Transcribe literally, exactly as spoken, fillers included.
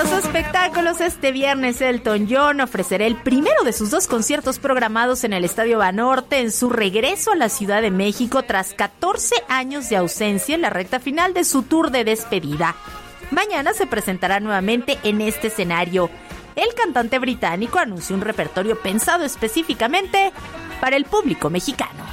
los espectáculos, este viernes Elton John ofrecerá el primero de sus dos conciertos programados en el Estadio Banorte en su regreso a la Ciudad de México tras catorce años de ausencia en la recta final de su tour de despedida. Mañana se presentará nuevamente en este escenario. El cantante británico anunció un repertorio pensado específicamente para el público mexicano.